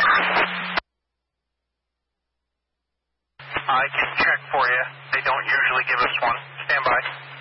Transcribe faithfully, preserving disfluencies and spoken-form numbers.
I can check for you. They don't usually give us one. Stand by.